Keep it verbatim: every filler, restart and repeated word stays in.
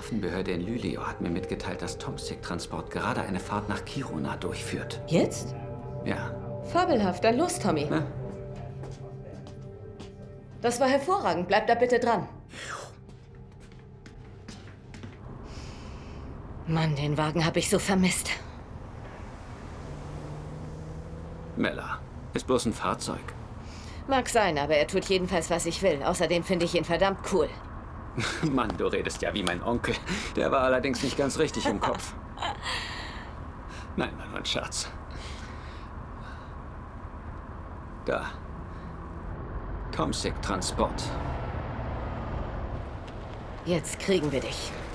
Hafenbehörde in Lüleo hat mir mitgeteilt, dass Tomsik-Transport gerade eine Fahrt nach Kiruna durchführt. Jetzt? Ja. Fabelhaft, dann los, Tommy. Na? Das war hervorragend. Bleib da bitte dran. Mann, den Wagen habe ich so vermisst. Mella, ist bloß ein Fahrzeug. Mag sein, aber er tut jedenfalls, was ich will. Außerdem finde ich ihn verdammt cool. Mann, du redest ja wie mein Onkel. Der war allerdings nicht ganz richtig im Kopf. Nein, war nur ein Scherz. Da. Tomsik Transport. Jetzt kriegen wir dich.